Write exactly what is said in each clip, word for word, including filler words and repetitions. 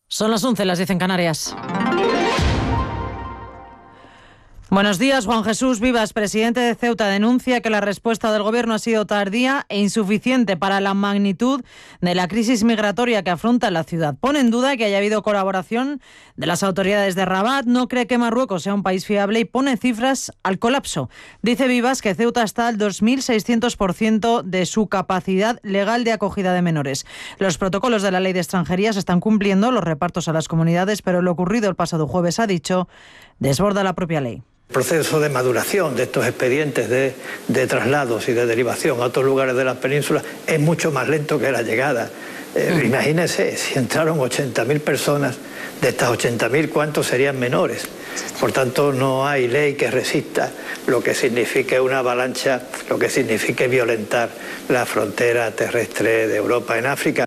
Son las once, las diez en Canarias. Buenos días. Juan Jesús Vivas, presidente de Ceuta, denuncia que la respuesta del Gobierno ha sido tardía e insuficiente para la magnitud de la crisis migratoria que afronta la ciudad. Pone en duda que haya habido colaboración de las autoridades de Rabat, no cree que Marruecos sea un país fiable y pone cifras al colapso. Dice Vivas que Ceuta está al dos mil seiscientos por ciento de su capacidad legal de acogida de menores. Los protocolos de la Ley de Extranjería se están cumpliendo, los repartos a las comunidades, pero lo ocurrido el pasado jueves, ha dicho, desborda la propia ley. El proceso de maduración de estos expedientes de, de traslados y de derivación a otros lugares de la península es mucho más lento que la llegada. Eh, imagínense, si entraron ochenta mil personas, de estas ochenta mil, ¿cuántos serían menores? Por tanto, no hay ley que resista lo que signifique una avalancha, lo que signifique violentar la frontera terrestre de Europa en África.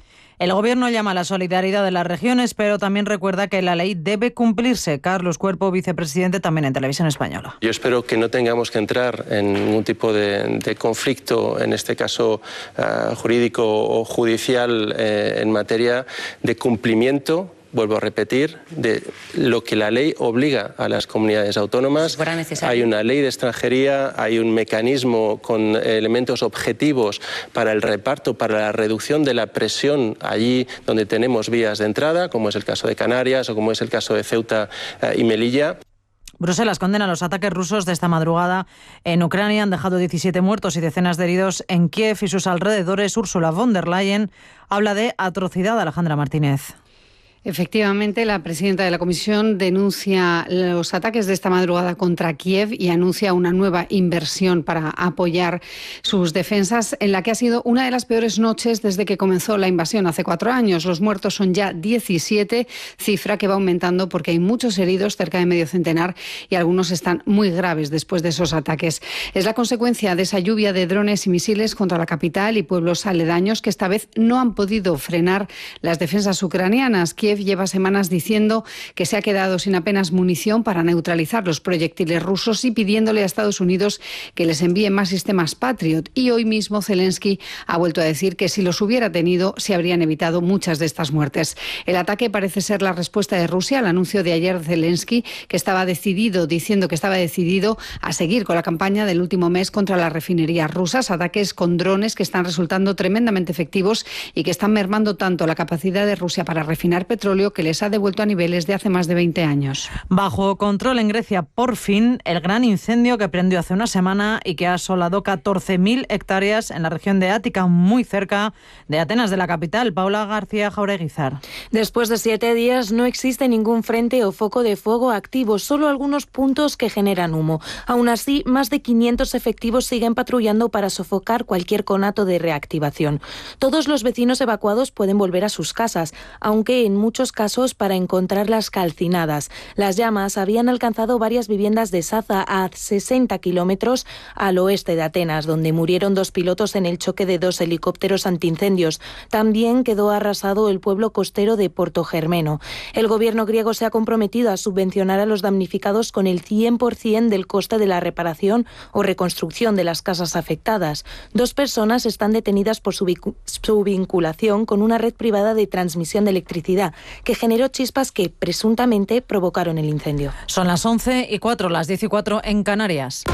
El Gobierno llama a la solidaridad de las regiones, pero también recuerda que la ley debe cumplirse. Carlos Cuerpo, vicepresidente, también en Televisión Española. Yo espero que no tengamos que entrar en ningún tipo de, de conflicto, en este caso uh, jurídico o judicial, eh, en materia de cumplimiento, vuelvo a repetir, de lo que la ley obliga a las comunidades autónomas. Si hay una ley de extranjería, hay un mecanismo con elementos objetivos para el reparto, para la reducción de la presión allí donde tenemos vías de entrada, como es el caso de Canarias o como es el caso de Ceuta eh, y Melilla. Bruselas condena los ataques rusos de esta madrugada en Ucrania. Han dejado diecisiete muertos y decenas de heridos en Kiev y sus alrededores. Ursula von der Leyen habla de atrocidad. Alejandra Martínez. Efectivamente, la presidenta de la Comisión denuncia los ataques de esta madrugada contra Kiev y anuncia una nueva inversión para apoyar sus defensas en la que ha sido una de las peores noches desde que comenzó la invasión hace cuatro años. Los muertos son ya diecisiete, cifra que va aumentando porque hay muchos heridos, cerca de medio centenar, y algunos están muy graves después de esos ataques. Es la consecuencia de esa lluvia de drones y misiles contra la capital y pueblos aledaños que esta vez no han podido frenar las defensas ucranianas. Kiev lleva semanas diciendo que se ha quedado sin apenas munición para neutralizar los proyectiles rusos y pidiéndole a Estados Unidos que les envíe más sistemas Patriot. Y hoy mismo Zelensky ha vuelto a decir que si los hubiera tenido se habrían evitado muchas de estas muertes. El ataque parece ser la respuesta de Rusia al anuncio de ayer de Zelensky, que estaba decidido, diciendo que estaba decidido a seguir con la campaña del último mes contra las refinerías rusas, ataques con drones que están resultando tremendamente efectivos y que están mermando tanto la capacidad de Rusia para refinar petróleo que les ha devuelto a niveles de hace más de veinte años. Bajo control en Grecia, por fin, el gran incendio que prendió hace una semana y que ha asolado catorce mil hectáreas en la región de Ática, muy cerca de Atenas, de la capital. Paula García Jaureguizar. Después de siete días no existe ningún frente o foco de fuego activo, solo algunos puntos que generan humo. Aún así, más de quinientos efectivos siguen patrullando para sofocar cualquier conato de reactivación. Todos los vecinos evacuados pueden volver a sus casas, aunque en muchos casos para encontrarlas calcinadas. Las llamas habían alcanzado varias viviendas de Saza a sesenta kilómetros al oeste de Atenas, donde murieron dos pilotos en el choque de dos helicópteros antiincendios. También quedó arrasado el pueblo costero de Porto Germeno. El gobierno griego se ha comprometido a subvencionar a los damnificados con el cien por ciento del coste de la reparación o reconstrucción de las casas afectadas. Dos personas están detenidas por su, vicu- su vinculación con una red privada de transmisión de electricidad que generó chispas que presuntamente provocaron el incendio. Son las once y cuatro, las diez y cuatro en Canarias.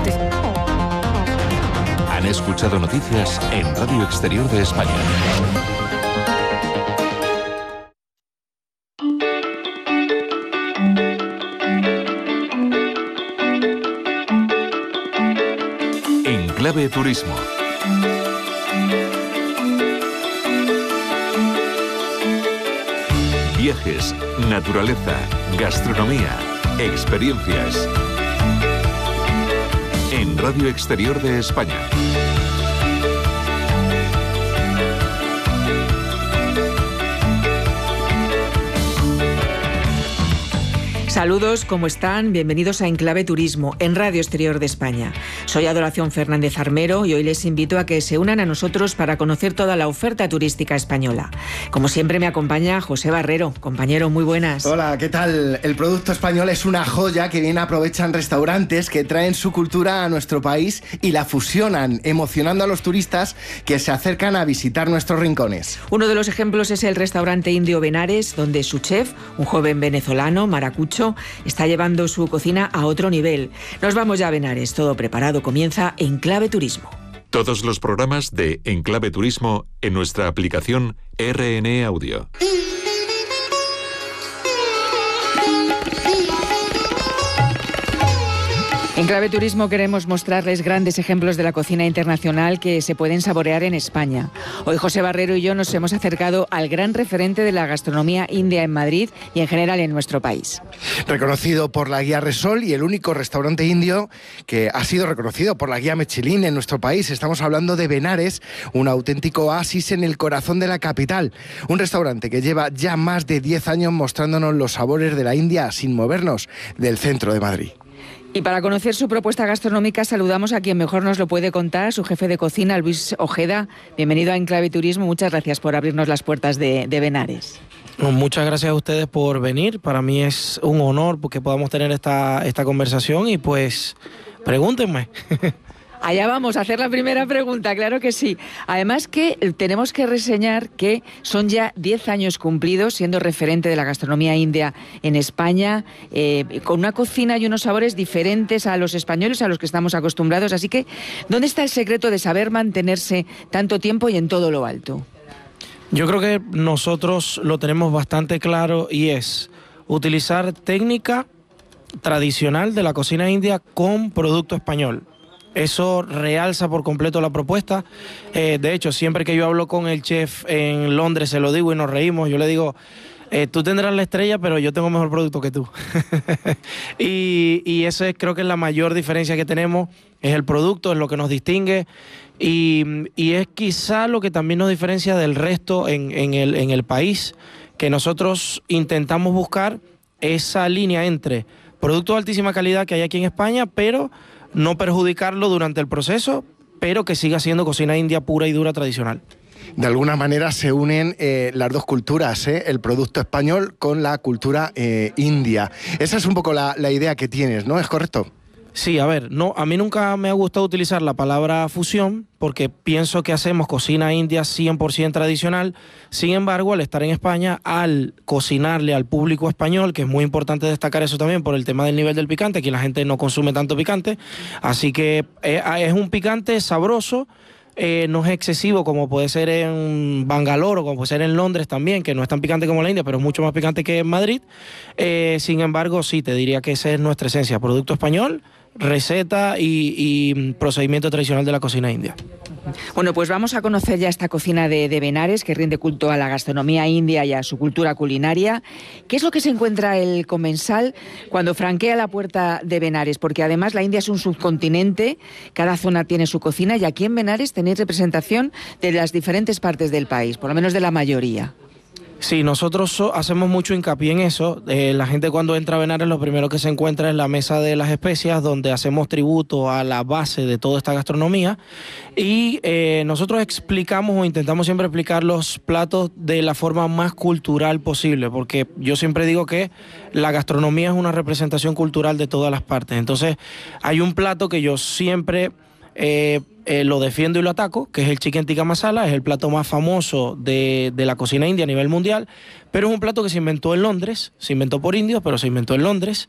Han escuchado noticias en Radio Exterior de España. En Clave Turismo. Viajes, naturaleza, gastronomía, experiencias. En Radio Exterior de España. Saludos, ¿cómo están? Bienvenidos a Enclave Turismo, en Radio Exterior de España. Soy Adoración Fernández Armero y hoy les invito a que se unan a nosotros para conocer toda la oferta turística española. Como siempre me acompaña José Barrero. Compañero, muy buenas. Hola, ¿qué tal? El producto español es una joya que bien aprovechan restaurantes que traen su cultura a nuestro país y la fusionan, emocionando a los turistas que se acercan a visitar nuestros rincones. Uno de los ejemplos es el restaurante indio Benares, donde su chef, un joven venezolano, Maracucho, está llevando su cocina a otro nivel. Nos vamos ya a Benares, todo preparado, comienza Enclave Turismo. Todos los programas de Enclave Turismo en nuestra aplicación R N E Audio. En Clave Turismo queremos mostrarles grandes ejemplos de la cocina internacional que se pueden saborear en España. Hoy José Barrero y yo nos hemos acercado al gran referente de la gastronomía india en Madrid y en general en nuestro país. Reconocido por la guía Resol y el único restaurante indio que ha sido reconocido por la guía Michelin en nuestro país. Estamos hablando de Benares, un auténtico oasis en el corazón de la capital. Un restaurante que lleva ya más de diez años mostrándonos los sabores de la India sin movernos del centro de Madrid. Y para conocer su propuesta gastronómica saludamos a quien mejor nos lo puede contar, su jefe de cocina, Luis Ojeda. Bienvenido a Enclave Turismo, muchas gracias por abrirnos las puertas de, de Benares. Muchas gracias a ustedes por venir, para mí es un honor porque podamos tener esta, esta conversación y pues pregúntenme. Allá vamos a hacer la primera pregunta, claro que sí. Además que tenemos que reseñar que son ya diez años cumplidos siendo referente de la gastronomía india en España, eh, con una cocina y unos sabores diferentes a los españoles, a los que estamos acostumbrados. Así que, ¿dónde está el secreto de saber mantenerse tanto tiempo y en todo lo alto? Yo creo que nosotros lo tenemos bastante claro y es utilizar técnica tradicional de la cocina india con producto español. Eso realza por completo la propuesta. Eh, de hecho, siempre que yo hablo con el chef en Londres, se lo digo y nos reímos. Yo le digo, eh, tú tendrás la estrella, pero yo tengo mejor producto que tú. y, y esa es, creo que es la mayor diferencia que tenemos, es el producto, es lo que nos distingue. Y, y es quizá lo que también nos diferencia del resto en, en, el, en el país, que nosotros intentamos buscar esa línea entre productos de altísima calidad que hay aquí en España, pero no perjudicarlo durante el proceso, pero que siga siendo cocina india pura y dura tradicional. De alguna manera se unen eh, las dos culturas, ¿eh? El producto español con la cultura eh, india. Esa es un poco la, la idea que tienes, ¿no? ¿Es correcto? Sí, a ver, no, a mí nunca me ha gustado utilizar la palabra fusión porque pienso que hacemos cocina india cien por ciento tradicional. Sin embargo, al estar en España, al cocinarle al público español, que es muy importante destacar eso también por el tema del nivel del picante, aquí la gente no consume tanto picante, así que eh, es un picante sabroso. Eh, no es excesivo como puede ser en Bangalore o como puede ser en Londres también, que no es tan picante como la India, pero es mucho más picante que en Madrid. Eh, sin embargo, sí, te diría que esa es nuestra esencia, producto español, receta y, y procedimiento tradicional de la cocina india. Bueno, pues vamos a conocer ya esta cocina de, de Benares, que rinde culto a la gastronomía india y a su cultura culinaria. ¿Qué es lo que se encuentra el comensal cuando franquea la puerta de Benares? Porque además la India es un subcontinente, cada zona tiene su cocina y aquí en Benares tenéis representación de las diferentes partes del país, por lo menos de la mayoría. Sí, nosotros so, hacemos mucho hincapié en eso. Eh, la gente cuando entra a Benares lo primero que se encuentra es la mesa de las especias, donde hacemos tributo a la base de toda esta gastronomía y eh, nosotros explicamos o intentamos siempre explicar los platos de la forma más cultural posible, porque yo siempre digo que la gastronomía es una representación cultural de todas las partes. Entonces hay un plato que yo siempre Eh, eh, lo defiendo y lo ataco, que es el chicken tikka masala, es el plato más famoso de, de la cocina india a nivel mundial, pero es un plato que se inventó en Londres, se inventó por indios, pero se inventó en Londres.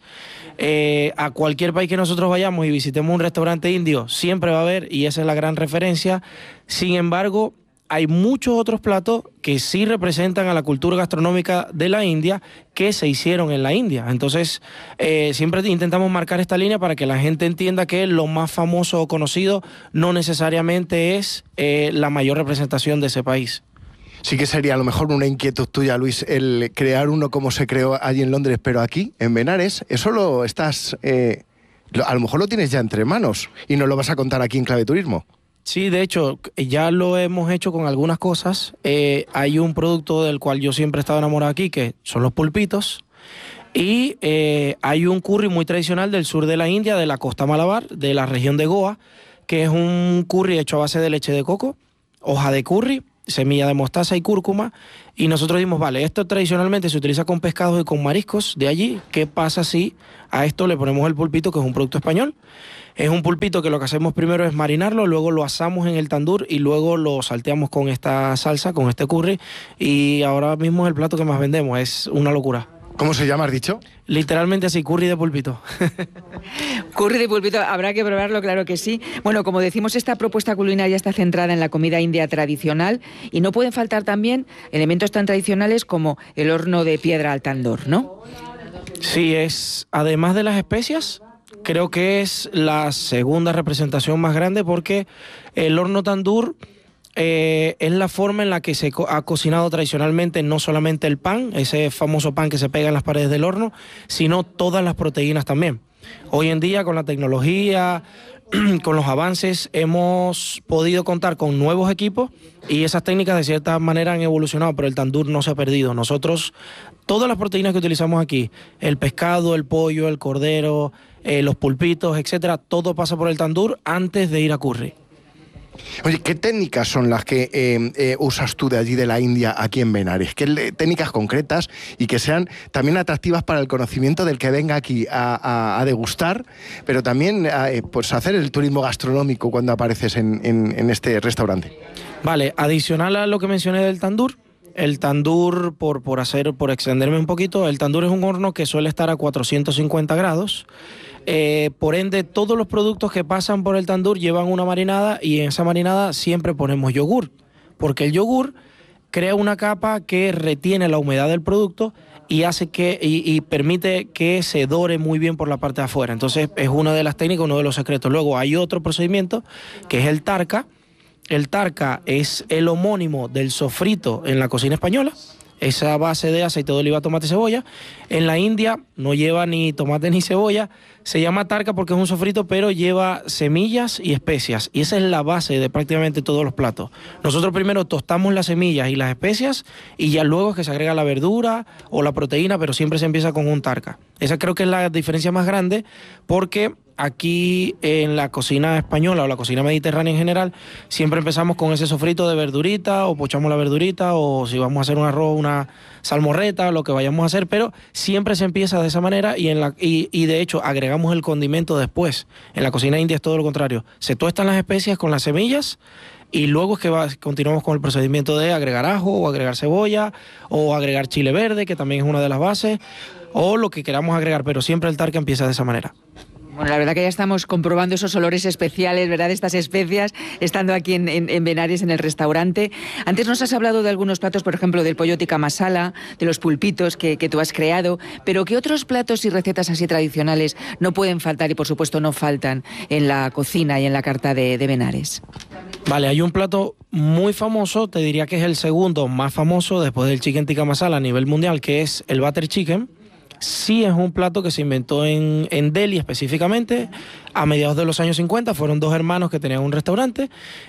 Eh, a cualquier país que nosotros vayamos y visitemos un restaurante indio, siempre va a haber, y esa es la gran referencia. Sin embargo, hay muchos otros platos que sí representan a la cultura gastronómica de la India que se hicieron en la India. Entonces, eh, siempre intentamos marcar esta línea para que la gente entienda que lo más famoso o conocido no necesariamente es eh, la mayor representación de ese país. Sí que sería a lo mejor una inquietud tuya, Luis, el crear uno como se creó allí en Londres, pero aquí, en Benares, eso lo estás... Eh, a lo mejor lo tienes ya entre manos y nos lo vas a contar aquí en Clave Turismo. Sí, de hecho, ya lo hemos hecho con algunas cosas. Eh, hay un producto del cual yo siempre he estado enamorado aquí, que son los pulpitos. Y eh, hay un curry muy tradicional del sur de la India, de la costa Malabar, de la región de Goa, que es un curry hecho a base de leche de coco, hoja de curry, semilla de mostaza y cúrcuma. Y nosotros dimos, vale, esto tradicionalmente se utiliza con pescados y con mariscos de allí. ¿Qué pasa si a esto le ponemos el pulpito, que es un producto español? Es un pulpito que lo que hacemos primero es marinarlo, luego lo asamos en el tandur y luego lo salteamos con esta salsa, con este curry. Y ahora mismo es el plato que más vendemos, es una locura. ¿Cómo se llama, has dicho? Literalmente así, curry de pulpito. Curry de pulpito, habrá que probarlo, claro que sí. Bueno, como decimos, esta propuesta culinaria está centrada en la comida india tradicional y no pueden faltar también elementos tan tradicionales como el horno de piedra al tandoor, ¿no? Sí, es, además de las especias, creo que es la segunda representación más grande porque el horno tandoor eh, es la forma en la que se co- ha cocinado tradicionalmente no solamente el pan, ese famoso pan que se pega en las paredes del horno, sino todas las proteínas también. Hoy en día, con la tecnología, con los avances, hemos podido contar con nuevos equipos y esas técnicas de cierta manera han evolucionado, pero el tandoor no se ha perdido. Nosotros, todas las proteínas que utilizamos aquí, el pescado, el pollo, el cordero, eh, los pulpitos, etcétera, todo pasa por el tandoor antes de ir a curry. Oye, ¿qué técnicas son las que eh, eh, usas tú de allí de la India aquí en Benares? ¿Qué le- técnicas concretas y que sean también atractivas para el conocimiento del que venga aquí a, a- a degustar, pero también a, eh, pues hacer el turismo gastronómico cuando apareces en, en- en este restaurante? Vale, adicional a lo que mencioné del tandoor, el tandoor, por, por hacer, por extenderme un poquito, el tandoor es un horno que suele estar a cuatrocientos cincuenta grados. Eh, por ende, todos los productos que pasan por el tandoor llevan una marinada y en esa marinada siempre ponemos yogur, porque el yogur crea una capa que retiene la humedad del producto y hace que y, y permite que se dore muy bien por la parte de afuera. Entonces es una de las técnicas, uno de los secretos. Luego hay otro procedimiento que es el tarka. El tarka es el homónimo del sofrito en la cocina española. Esa base de aceite de oliva, tomate y cebolla. En la India no lleva ni tomate ni cebolla. Se llama tarka porque es un sofrito, pero lleva semillas y especias. Y esa es la base de prácticamente todos los platos. Nosotros primero tostamos las semillas y las especias y ya luego es que se agrega la verdura o la proteína, pero siempre se empieza con un tarka. Esa creo que es la diferencia más grande porque aquí en la cocina española o la cocina mediterránea en general, siempre empezamos con ese sofrito de verdurita o pochamos la verdurita o si vamos a hacer un arroz, una salmorreta, lo que vayamos a hacer, pero siempre se empieza de esa manera y, en la, y, y de hecho agregamos el condimento después. En la cocina india es todo lo contrario. Se tuestan las especias con las semillas y luego es que va, continuamos con el procedimiento de agregar ajo o agregar cebolla o agregar chile verde, que también es una de las bases, o lo que queramos agregar, pero siempre el tarka empieza de esa manera. Bueno, la verdad que ya estamos comprobando esos olores especiales, ¿verdad? Estas especias, estando aquí en, en, en Benares, en el restaurante. Antes nos has hablado de algunos platos, por ejemplo, del pollo tikka masala, de los pulpitos que, que tú has creado, pero ¿qué otros platos y recetas así tradicionales no pueden faltar y, por supuesto, no faltan en la cocina y en la carta de, de Benares? Vale, hay un plato muy famoso, te diría que es el segundo más famoso después del chicken tikka masala a nivel mundial, que es el butter chicken. Sí, es un plato que se inventó en, en Delhi específicamente a mediados de los años cincuenta. Fueron dos hermanos que tenían un restaurante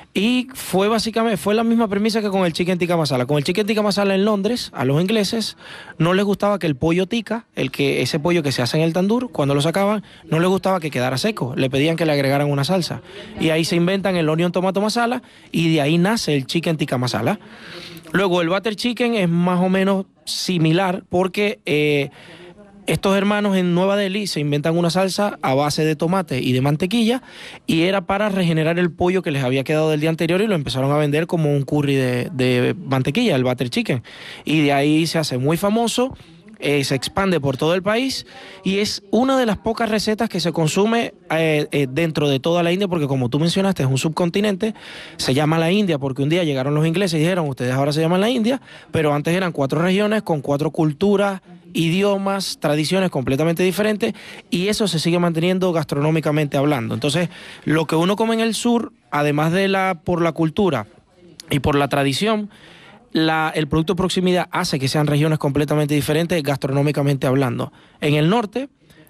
y fue básicamente fue la misma premisa que con el chicken tikka masala. Con el chicken tikka masala en Londres, a los ingleses no les gustaba que el pollo tikka, el que ese pollo que se hace en el tandoor, cuando lo sacaban, no les gustaba que quedara seco. Le pedían que le agregaran una salsa. Y ahí se inventan el onion tomato masala y de ahí nace el chicken tikka masala. Luego el butter chicken es más o menos similar porque eh, estos hermanos en Nueva Delhi se inventan una salsa a base de tomate y de mantequilla y era para regenerar el pollo que les había quedado del día anterior y lo empezaron a vender como un curry de, de mantequilla, el butter chicken. Y de ahí se hace muy famoso, eh, se expande por todo el país y es una de las pocas recetas que se consume eh, eh, dentro de toda la India porque como tú mencionaste es un subcontinente, se llama la India porque un día llegaron los ingleses y dijeron ustedes ahora se llaman la India, pero antes eran cuatro regiones con cuatro culturas, idiomas, tradiciones completamente diferentes y eso se sigue manteniendo gastronómicamente hablando. Entonces, lo que uno come en el sur, además de la por la cultura y por la tradición, la, el producto de proximidad hace que sean regiones completamente diferentes gastronómicamente hablando. En el norte,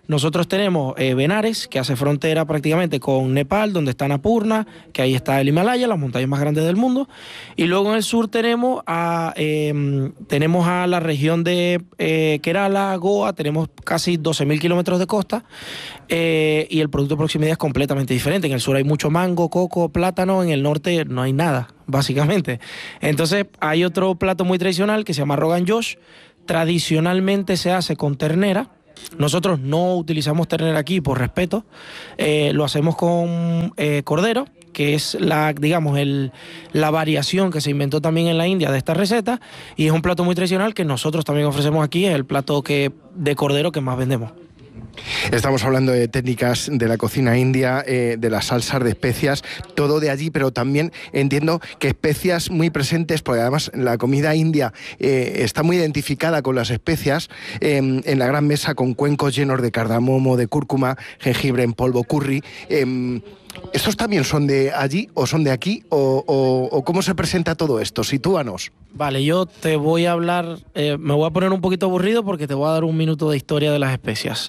nosotros tenemos eh, Benares, que hace frontera prácticamente con Nepal, donde está Annapurna, que ahí está el Himalaya, las montañas más grandes del mundo. Y luego en el sur tenemos a, eh, tenemos a la región de eh, Kerala, Goa, tenemos casi doce mil kilómetros de costa, eh, y el producto de proximidad es completamente diferente. En el sur hay mucho mango, coco, plátano, en el norte no hay nada, básicamente. Entonces hay otro plato muy tradicional que se llama Rogan Josh. Tradicionalmente se hace con ternera. Nosotros no utilizamos ternera aquí por respeto, eh, lo hacemos con eh, cordero, que es la, digamos, el, la variación que se inventó también en la India de esta receta, y es un plato muy tradicional que nosotros también ofrecemos aquí, es el plato que, de cordero que más vendemos. Estamos hablando de técnicas de la cocina india, eh, de las salsas de especias, todo de allí, pero también entiendo que especias muy presentes, porque además la comida india eh, está muy identificada con las especias, eh, en la gran mesa con cuencos llenos de cardamomo, de cúrcuma, jengibre en polvo, curry. Eh, ¿Estos también son de allí o son de aquí? ¿O, o, o cómo se presenta todo esto? Sitúanos. Vale, yo te voy a hablar, eh, me voy a poner un poquito aburrido porque te voy a dar un minuto de historia de las especias.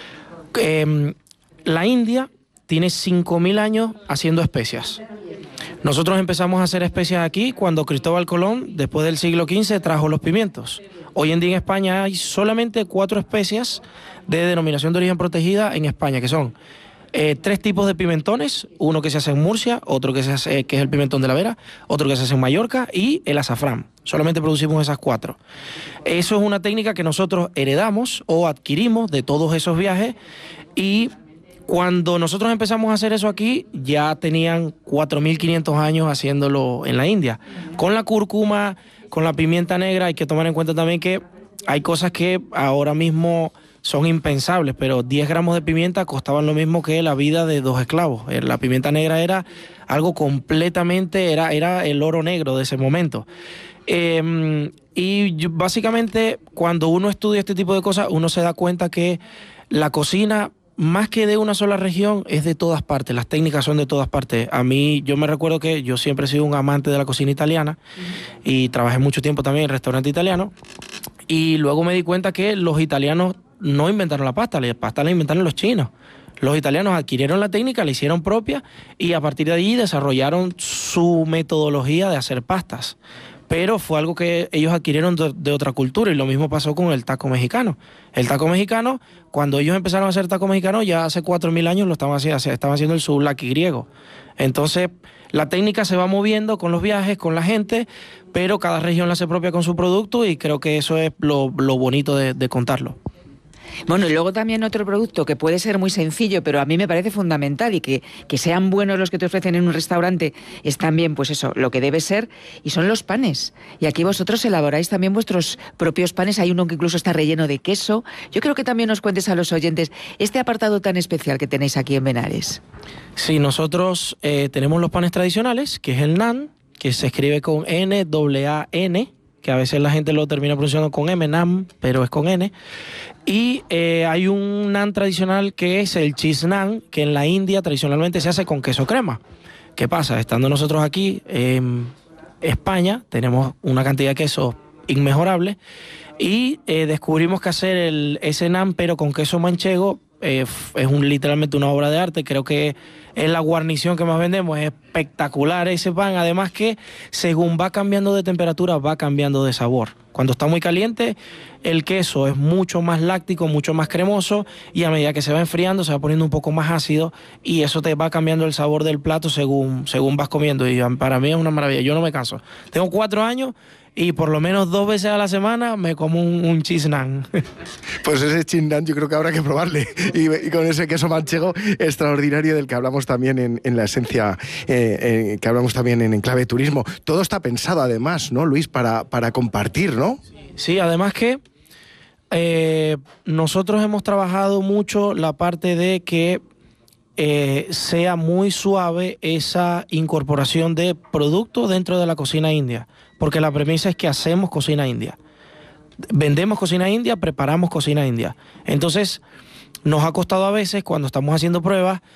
Eh, la India tiene cinco mil años haciendo especias. Nosotros empezamos a hacer especias aquí cuando Cristóbal Colón, después del siglo quince, trajo los pimientos. Hoy en día en España hay solamente cuatro especias de denominación de origen protegida en España, que son Eh, tres tipos de pimentones, uno que se hace en Murcia, otro que se hace, que es el pimentón de la Vera, otro que se hace en Mallorca y el azafrán. Solamente producimos esas cuatro. Eso es una técnica que nosotros heredamos o adquirimos de todos esos viajes, y cuando nosotros empezamos a hacer eso aquí ya tenían cuatro mil quinientos años haciéndolo en la India. Con la cúrcuma, con la pimienta negra, hay que tomar en cuenta también que hay cosas que ahora mismo son impensables, pero diez gramos de pimienta costaban lo mismo que la vida de dos esclavos. La pimienta negra era algo completamente, era, era el oro negro de ese momento. Eh, y yo, básicamente, cuando uno estudia este tipo de cosas, uno se da cuenta que la cocina, más que de una sola región, es de todas partes. Las técnicas son de todas partes. A mí, yo me recuerdo que yo siempre he sido un amante de la cocina italiana, uh-huh. y trabajé mucho tiempo también en restaurante italiano, y luego me di cuenta que los italianos no inventaron la pasta, la pasta la inventaron los chinos. Los italianos adquirieron la técnica, la hicieron propia, y a partir de allí desarrollaron su metodología de hacer pastas. Pero fue algo que ellos adquirieron de, de otra cultura, y lo mismo pasó con el taco mexicano. El taco mexicano, cuando ellos empezaron a hacer taco mexicano, ya hace cuatro mil años lo estaban haciendo, estaban haciendo el souvlaki griego. Entonces, la técnica se va moviendo con los viajes, con la gente, pero cada región la hace propia con su producto, y creo que eso es lo, lo bonito de, de contarlo. Bueno, y luego también otro producto que puede ser muy sencillo, pero a mí me parece fundamental, y que, que sean buenos los que te ofrecen en un restaurante es también, pues eso, lo que debe ser, y son los panes. Y aquí vosotros elaboráis también vuestros propios panes, hay uno que incluso está relleno de queso. Yo creo que también nos cuentes a los oyentes este apartado tan especial que tenéis aquí en Benares. Sí, nosotros eh, tenemos los panes tradicionales, que es el naan, que se escribe con N, A N, que a veces la gente lo termina pronunciando con M, naan, pero es con N. Y eh, hay un naan tradicional que es el cheese naan, que en la India tradicionalmente se hace con queso crema. ¿Qué pasa? Estando nosotros aquí en España, tenemos una cantidad de queso inmejorable, y eh, descubrimos que hacer el, ese naan pero con queso manchego eh, es un, literalmente una obra de arte. Creo que es la guarnición que más vendemos, es espectacular ese pan, además que según va cambiando de temperatura va cambiando de sabor. Cuando está muy caliente el queso es mucho más láctico, mucho más cremoso, y a medida que se va enfriando se va poniendo un poco más ácido, y eso te va cambiando el sabor del plato según, según vas comiendo, y para mí es una maravilla. Yo no me canso, tengo cuatro años y por lo menos dos veces a la semana me como un, un cheese naan. Pues ese cheese naan yo creo que habrá que probarle, y, y con ese queso manchego extraordinario del que hablamos también en, en la esencia, eh, eh, que hablamos también en Enclave Turismo. Todo está pensado además, ¿no, Luis? Para, para compartir, ¿no? Sí, además que eh, nosotros hemos trabajado mucho la parte de que eh, sea muy suave esa incorporación de productos dentro de la cocina india, porque la premisa es que hacemos cocina india. Vendemos cocina india, preparamos cocina india. Entonces, nos ha costado a veces, cuando estamos haciendo pruebas,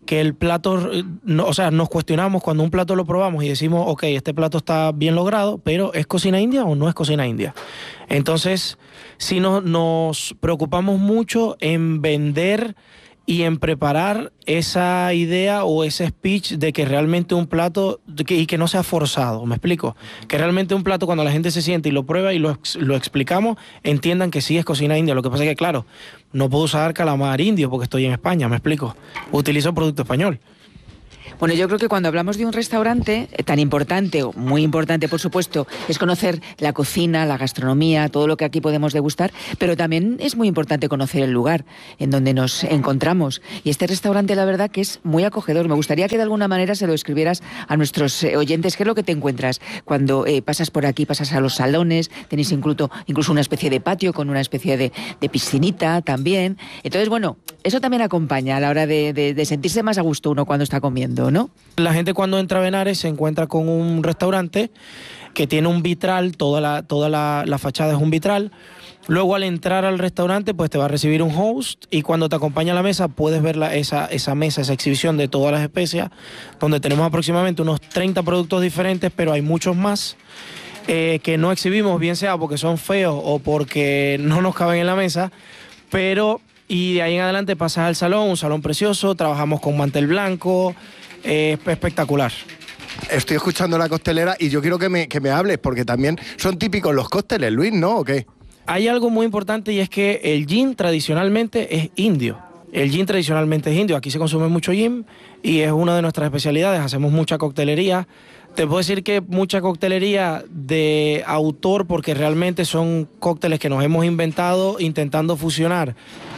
que el plato, no, o sea, nos cuestionamos cuando un plato lo probamos y decimos, ok, este plato está bien logrado, pero ¿es cocina india o no es cocina india? Entonces, sí nos, nos preocupamos mucho en vender y en preparar esa idea o ese speech de que realmente un plato, que, y que no sea forzado, ¿me explico? Que realmente un plato, cuando la gente se siente y lo prueba y lo, lo explicamos, entiendan que sí es cocina india. Lo que pasa es que, claro, no puedo usar calamar indio porque estoy en España, ¿me explico? Utilizo producto español. Bueno, yo creo que cuando hablamos de un restaurante eh, tan importante, o muy importante por supuesto, es conocer la cocina, la gastronomía, todo lo que aquí podemos degustar, pero también es muy importante conocer el lugar en donde nos encontramos. Y este restaurante, la verdad, que es muy acogedor. Me gustaría que de alguna manera se lo escribieras a nuestros eh, oyentes. ¿Qué es lo que te encuentras cuando eh, pasas por aquí, pasas a los salones? Tenéis incluso, incluso una especie de patio con una especie de, de piscinita también. Entonces, bueno, eso también acompaña a la hora de, de, de sentirse más a gusto uno cuando está comiendo, ¿no? La gente cuando entra a Benares se encuentra con un restaurante que tiene un vitral, toda la, toda la, la fachada es un vitral. Luego al entrar al restaurante pues te va a recibir un host y cuando te acompaña a la mesa puedes ver la, esa, esa mesa, esa exhibición de todas las especias, donde tenemos aproximadamente unos treinta productos diferentes, pero hay muchos más eh, que no exhibimos, bien sea porque son feos o porque no nos caben en la mesa, pero... Y de ahí en adelante pasas al salón, un salón precioso, trabajamos con mantel blanco, eh, espectacular. Estoy escuchando la costelera y yo quiero que me, que me hables, porque también son típicos los cócteles, Luis, ¿no? ¿O qué? Hay algo muy importante y es que el gin tradicionalmente es indio. El gin tradicionalmente es indio, aquí se consume mucho gin y es una de nuestras especialidades, hacemos mucha coctelería. Te puedo decir que mucha coctelería de autor porque realmente son cócteles que nos hemos inventado intentando fusionar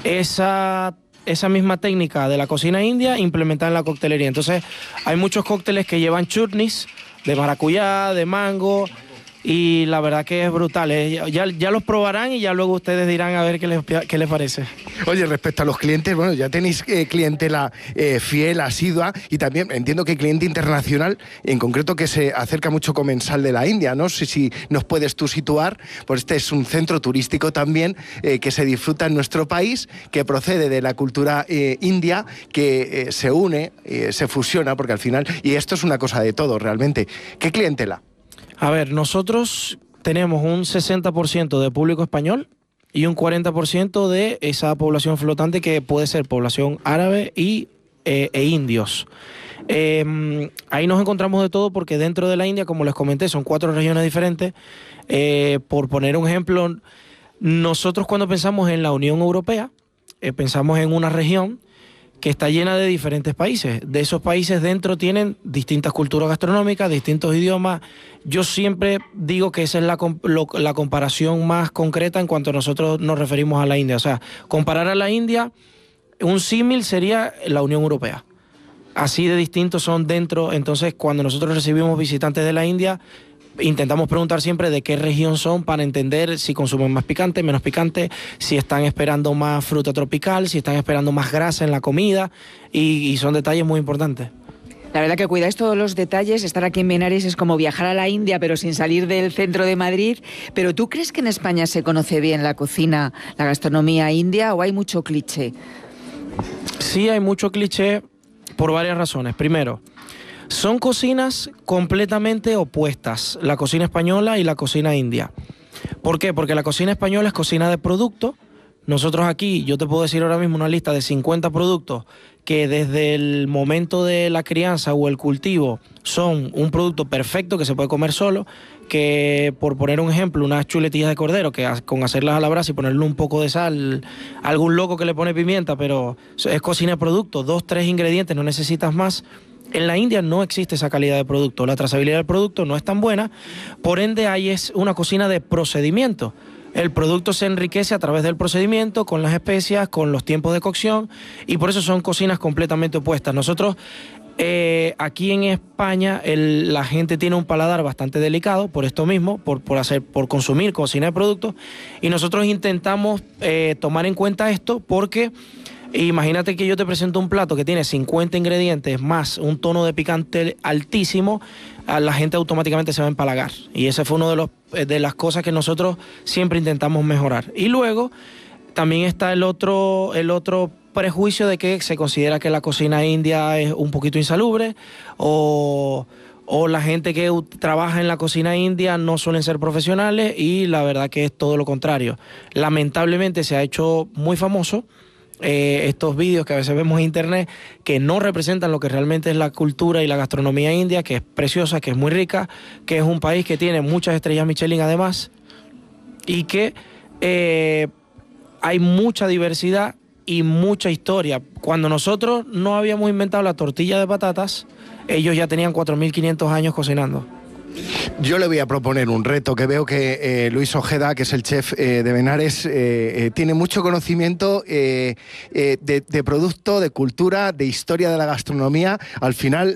esa, esa misma técnica de la cocina india implementada en la coctelería. Entonces hay muchos cócteles que llevan chutneys de maracuyá, de mango y la verdad que es brutal. ¿eh? Ya, ya los probarán y ya luego ustedes dirán a ver qué les, qué les parece. Oye, respecto a los clientes, bueno, ya tenéis eh, clientela eh, fiel, asidua y también entiendo que cliente internacional, en concreto que se acerca mucho comensal de la India, ¿no? Si, si nos puedes tú situar, pues este es un centro turístico también eh, que se disfruta en nuestro país, que procede de la cultura eh, india, que eh, se une, eh, se fusiona, porque al final, y esto es una cosa de todo realmente. ¿Qué clientela? A ver, nosotros tenemos un sesenta por ciento de público español y un cuarenta por ciento de esa población flotante que puede ser población árabe y, eh, e indios. Eh, ahí nos encontramos de todo porque dentro de la India, como les comenté, son cuatro regiones diferentes. Eh, por poner un ejemplo, nosotros cuando pensamos en la Unión Europea, eh, pensamos en una región que está llena de diferentes países. De esos países dentro tienen distintas culturas gastronómicas, distintos idiomas. Yo siempre digo que esa es la, lo, la comparación más concreta en cuanto nosotros nos referimos a la India. O sea, comparar a la India, un símil sería la Unión Europea. Así de distintos son dentro. Entonces, cuando nosotros recibimos visitantes de la India, intentamos preguntar siempre de qué región son para entender si consumen más picante, menos picante, si están esperando más fruta tropical, si están esperando más grasa en la comida y, y son detalles muy importantes. La verdad que cuidáis todos los detalles. Estar aquí en Benares es como viajar a la India, pero sin salir del centro de Madrid. ¿Pero tú crees que en España se conoce bien la cocina, la gastronomía india o hay mucho cliché? Sí, hay mucho cliché por varias razones. Primero, son cocinas completamente opuestas, la cocina española y la cocina india. ¿Por qué? Porque la cocina española es cocina de producto. Nosotros aquí, yo te puedo decir ahora mismo una lista de cincuenta productos que desde el momento de la crianza o el cultivo son un producto perfecto que se puede comer solo, que por poner un ejemplo, unas chuletillas de cordero, que con hacerlas a la brasa y ponerle un poco de sal, algún loco que le pone pimienta, pero es cocina de producto, dos, tres ingredientes, no necesitas más. En la India no existe esa calidad de producto, la trazabilidad del producto no es tan buena, por ende ahí es una cocina de procedimiento. El producto se enriquece a través del procedimiento, con las especias, con los tiempos de cocción, y por eso son cocinas completamente opuestas. Nosotros eh, aquí en España el, la gente tiene un paladar bastante delicado por esto mismo, por, por, hacer, por consumir cocina de productos, y nosotros intentamos eh, tomar en cuenta esto porque imagínate que yo te presento un plato que tiene cincuenta ingredientes más un tono de picante altísimo, a la gente automáticamente se va a empalagar. Y ese fue uno de los de las cosas que nosotros siempre intentamos mejorar. Y luego también está el otro, el otro prejuicio de que se considera que la cocina india es un poquito insalubre o, o la gente que trabaja en la cocina india no suelen ser profesionales, y la verdad que es todo lo contrario. Lamentablemente se ha hecho muy famoso eh, estos vídeos que a veces vemos en internet que no representan lo que realmente es la cultura y la gastronomía india, que es preciosa, que es muy rica, que es un país que tiene muchas estrellas Michelin además, y que eh, hay mucha diversidad y mucha historia. Cuando nosotros no habíamos inventado la tortilla de patatas, ellos ya tenían cuatro mil quinientos años cocinando. Yo le voy a proponer un reto, que veo que eh, Luis Ojeda, que es el chef eh, de Benares, eh, eh, tiene mucho conocimiento eh, eh, de, de producto, de cultura, de historia de la gastronomía. Al final